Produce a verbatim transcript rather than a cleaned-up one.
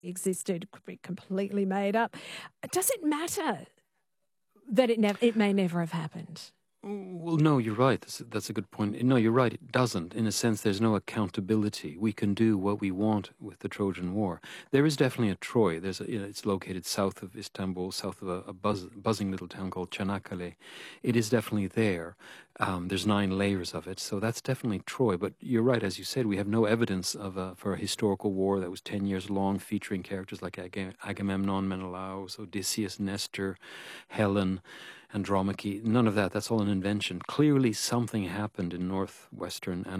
existed, could be completely made up. Does it matter that it never, it may never have happened? Well, no, you're right. That's, that's a good point. No, you're right. It doesn't. In a sense, there's no accountability. We can do what we want with the Trojan War. There is definitely a Troy. There's a, you know, it's located south of Istanbul, south of a, a buzz, buzzing little town called Çanakkale. It is definitely there. Um, there's nine layers of it, so that's definitely Troy. But you're right, as you said, we have no evidence of a, for a historical war that was ten years long, featuring characters like Ag- Agamemnon, Menelaus, Odysseus, Nestor, Helen, Andromache. None of that. That's all an invention. Clearly, something happened in northwestern Anatolia